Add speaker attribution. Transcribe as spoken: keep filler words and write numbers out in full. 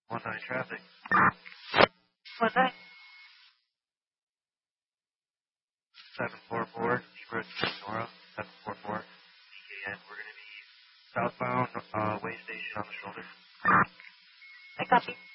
Speaker 1: one nine traffic.
Speaker 2: One nine.
Speaker 1: seven four four, Ebro to Nora, seven four four, D K N. We're going to be southbound, uh, way station on the shoulder.
Speaker 2: I copy.